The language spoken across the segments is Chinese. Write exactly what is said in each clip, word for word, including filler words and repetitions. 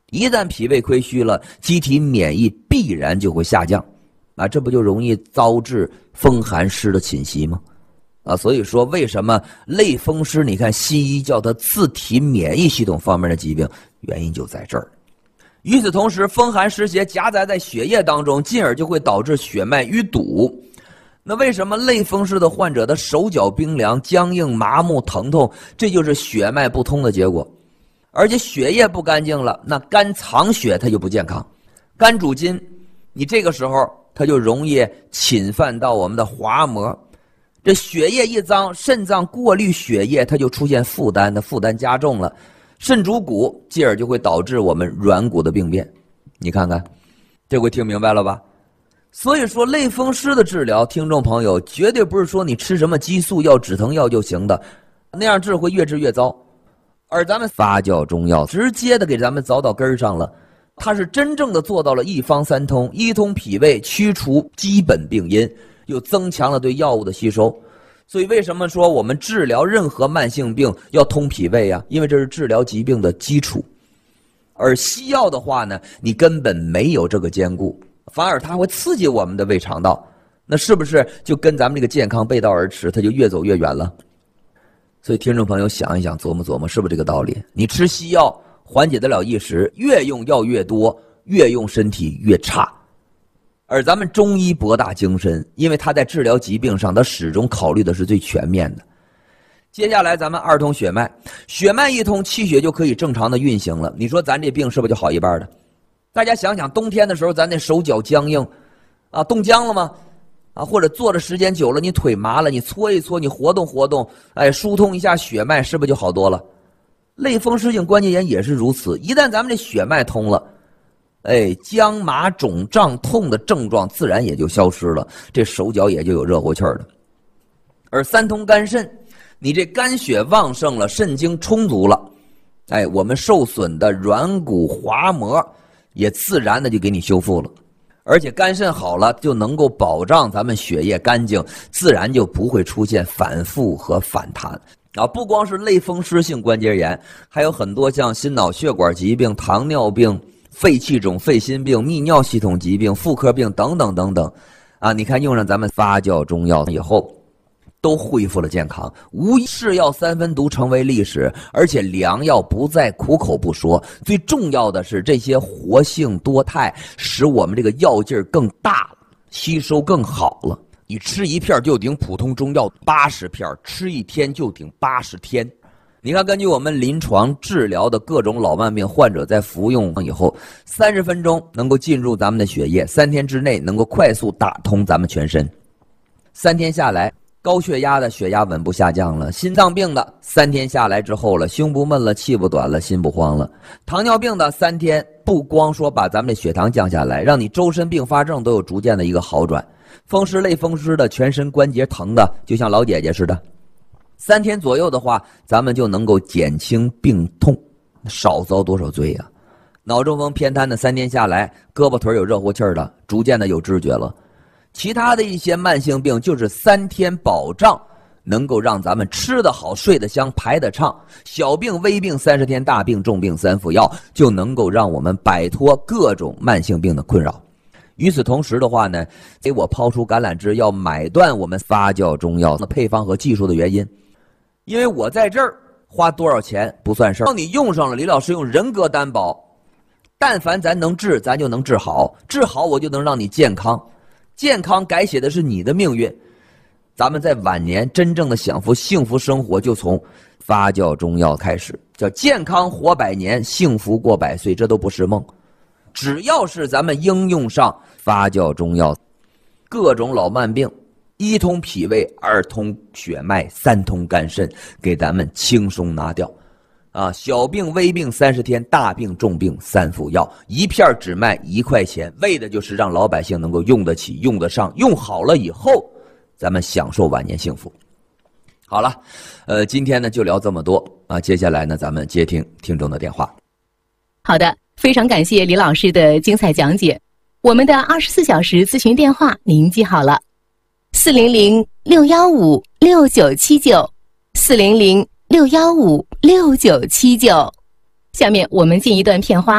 一旦脾胃亏虚了，机体免疫必然就会下降，啊，这不就容易遭致风寒湿的侵袭吗？啊，所以说为什么类风湿，你看西医叫它自体免疫系统方面的疾病，原因就在这儿。与此同时，风寒湿邪夹杂在血液当中，进而就会导致血脉淤堵。那为什么类风湿的患者的手脚冰凉、僵硬、麻木、疼痛，这就是血脉不通的结果。而且血液不干净了，那肝藏血它就不健康。肝主筋，你这个时候它就容易侵犯到我们的滑膜。这血液一脏，肾脏过滤血液，它就出现负担，它负担加重了。肾主骨，进而就会导致我们软骨的病变。你看看，这回听明白了吧？所以说，类风湿的治疗，听众朋友绝对不是说你吃什么激素药、止疼药就行的，那样治会越治越糟。而咱们发酵中药，直接的给咱们凿到根儿上了，它是真正的做到了一方三通，一通脾胃，驱除基本病因。又增强了对药物的吸收，所以为什么说我们治疗任何慢性病要通脾胃啊？因为这是治疗疾病的基础。而西药的话呢，你根本没有这个兼顾，反而它会刺激我们的胃肠道，那是不是就跟咱们这个健康背道而驰，它就越走越远了？所以听众朋友想一想，琢磨琢磨，是不是这个道理？你吃西药缓解得了一时，越用药越多，越用身体越差。而咱们中医博大精深，因为它在治疗疾病上，它始终考虑的是最全面的。接下来咱们二通血脉，血脉一通，气血就可以正常的运行了。你说咱这病是不是就好一半的？大家想想，冬天的时候咱那手脚僵硬啊，冻僵了吗？啊，或者坐的时间久了，你腿麻了，你搓一搓，你活动活动，哎，疏通一下血脉，是不是就好多了？类风湿性关节炎也是如此，一旦咱们这血脉通了，哎，僵麻肿胀痛的症状自然也就消失了，这手脚也就有热乎气儿了。而三通肝肾，你这肝血旺盛了，肾精充足了，哎，我们受损的软骨滑膜也自然的就给你修复了。而且肝肾好了，就能够保障咱们血液干净，自然就不会出现反复和反弹啊！不光是类风湿性关节炎，还有很多像心脑血管疾病、糖尿病、肺气肿、肺心病、泌尿系统疾病、妇科病等等等等，啊，你看用上咱们发酵中药以后，都恢复了健康，无疑是药三分毒成为历史，而且良药不再苦口不说，最重要的是这些活性多肽使我们这个药劲儿更大了，吸收更好了。你吃一片就顶普通中药八十片，吃一天就顶八十天。你看，根据我们临床治疗的各种老慢病患者在服用以后，三十分钟能够进入咱们的血液，三天之内能够快速打通咱们全身。三天下来，高血压的血压稳步下降了，心脏病的三天下来之后了，胸不闷了，气不短了，心不慌了。糖尿病的三天不光说把咱们的血糖降下来，让你周身并发症都有逐渐的一个好转。风湿类风湿的全身关节疼的就像老姐姐似的，三天左右的话，咱们就能够减轻病痛，少遭多少罪啊！脑中风偏瘫的三天下来，胳膊腿有热乎气儿的，逐渐的有知觉了。其他的一些慢性病就是三天保障，能够让咱们吃得好、睡得香、排得畅。小病、微病三十天，大病、重病三服药，就能够让我们摆脱各种慢性病的困扰。与此同时的话呢，给我抛出橄榄枝，要买断我们发酵中药的配方和技术的原因。因为我在这儿花多少钱不算事儿，当你用上了，李老师用人格担保，但凡咱能治，咱就能治好，治好我就能让你健康。健康改写的是你的命运，咱们在晚年真正的享福幸福生活，就从发酵中药开始，叫健康活百年，幸福过百岁，这都不是梦。只要是咱们应用上发酵中药，各种老慢病，一通脾胃，二通血脉，三通肝肾，给咱们轻松拿掉。啊，小病微病三十天，大病重病三服药，一片只卖一块钱，为的就是让老百姓能够用得起、用得上，用好了以后，咱们享受晚年幸福。好了，呃，今天呢就聊这么多啊，接下来呢咱们接听听众的电话。 好的，非常感谢李老师的精彩讲解。我们的二十四小时咨询电话您记好了，四零零六幺五六九七九，四零零六幺五六九七九。下面我们进一段片花，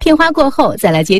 片花过后再来接